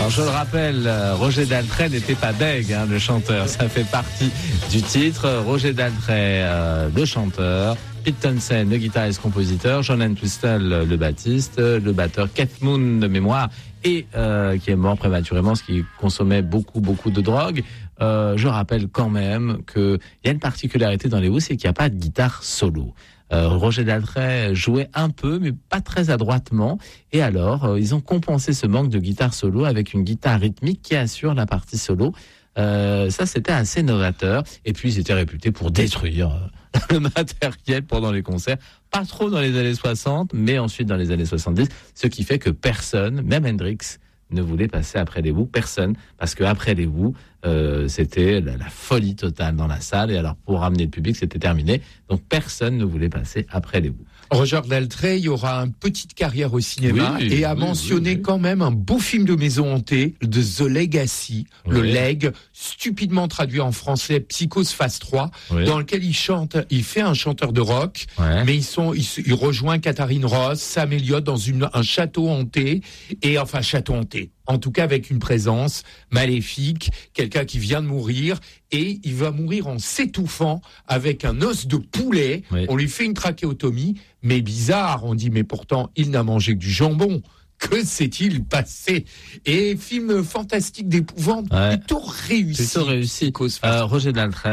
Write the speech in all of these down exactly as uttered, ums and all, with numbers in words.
Alors je le rappelle, Roger Daltrey n'était pas deg, hein, le chanteur. Ça fait partie du titre. Roger Daltrey, euh, le chanteur. Pete Townshend, le guitariste-compositeur. John Entwistle, le bassiste. Le batteur Keith Moon de mémoire. Et euh, qui est mort prématurément, ce qui consommait beaucoup, beaucoup de drogue. Euh, je rappelle quand même qu'il y a une particularité dans les Who, c'est qu'il n'y a pas de guitare solo. Euh, Roger Daltrey jouait un peu, mais pas très adroitement. Et alors, euh, ils ont compensé ce manque de guitare solo avec une guitare rythmique qui assure la partie solo. Euh, ça, c'était assez novateur. Et puis, ils étaient réputés pour détruire euh, le matériel pendant les concerts. Pas trop dans les années soixante, mais ensuite dans les années soixante-dix. Ce qui fait que personne, même Hendrix, ne voulait passer après les Who. Personne. Parce qu'après les Who, euh, c'était la, la folie totale dans la salle. Et alors, pour ramener le public, c'était terminé. Donc, personne ne voulait passer après les Who. Roger Daltrey, il y aura une petite carrière au cinéma oui, et a oui, mentionné oui, oui. quand même un beau film de maison hantée de The Legacy, oui. le Leg, stupidement traduit en français, Psychose Phase trois, oui. dans lequel il chante, il fait un chanteur de rock, ouais. mais ils sont, il, il rejoint Katharine Ross, Sam Elliott dans une, un château hanté, et enfin château hanté. En tout cas, avec une présence maléfique, quelqu'un qui vient de mourir, et il va mourir en s'étouffant avec un os de poulet. Oui. On lui fait une trachéotomie, mais bizarre, on dit, mais pourtant, il n'a mangé que du jambon. Que s'est-il passé? Et film fantastique d'épouvante, ouais. plutôt réussi. Plutôt réussi. Euh, Roger Daltrey,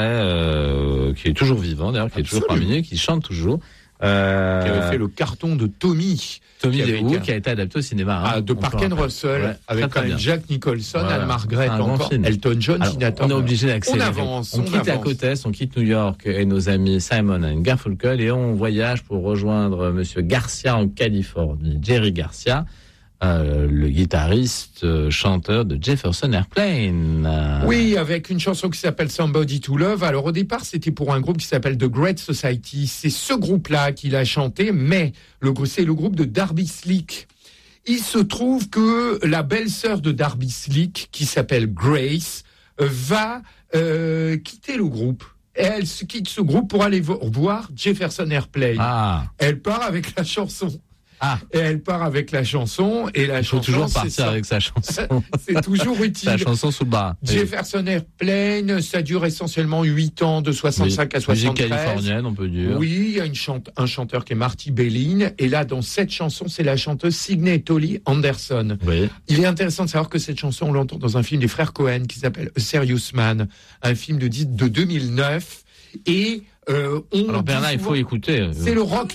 euh, qui est toujours vivant, d'ailleurs, qui Absolument. est toujours parmi nous, qui chante toujours. Euh... Qui avait fait le carton de Tommy. Tommy qui, Who, été... qui a été adapté au cinéma. Hein, ah, de Park and Russell, ouais, avec quand même Jack Nicholson, voilà. Anne Margaret, encore, Elton John, Tina Turner. On est obligé d'accélérer. On avance, on, on quitte avance. la côte Est, on quitte New York et nos amis Simon and Garfunkel et on voyage pour rejoindre Monsieur Garcia en Californie. Jerry Garcia. Euh, le guitariste, euh, chanteur de Jefferson Airplane. Euh... Oui, avec une chanson qui s'appelle Somebody to Love. Alors au départ, c'était pour un groupe qui s'appelle The Great Society. C'est ce groupe-là qu'il a chanté, mais le, c'est le groupe de Darby Slick. Il se trouve que la belle-sœur de Darby Slick, qui s'appelle Grace, euh, va euh, quitter le groupe. Elle quitte ce groupe pour aller vo- voir Jefferson Airplane. Ah. Elle part avec la chanson. Ah. Et elle part avec la chanson et la Il faut chanson toujours c'est partir ça. avec sa chanson. C'est toujours utile. Sa chanson sous le bras. Jefferson Airplane, ça dure essentiellement huit ans, de soixante-cinq oui. à soixante-treize. Musique californienne, on peut dire. Oui, il y a une chante, un chanteur qui est Marty Bellin. Et là, dans cette chanson, c'est la chanteuse Signe Tolly Anderson. Oui. Il est intéressant de savoir que cette chanson, on l'entend dans un film des frères Cohen qui s'appelle A Serious Man, un film de, de deux mille neuf. Et euh, on Alors Bernard, souvent, il faut écouter. C'est le rock